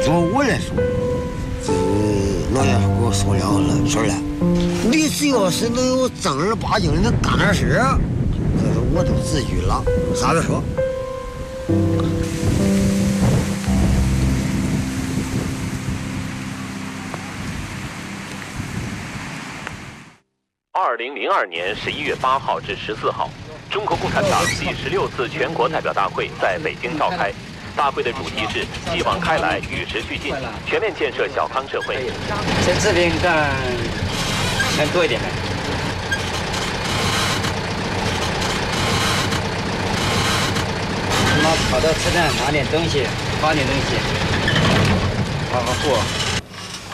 就我来说，老爷给我说了事儿了。你只要是能有正儿八经的干点事，这是我都自居了，啥都说。 2002年11月8号至14号，中国共产党第16次全国代表大会在北京召开。大会的主题是继往开来，与时俱进，全面建设小康社会。 这治病干能多一点没？跑到车站拿点东西，发点东西，发个货。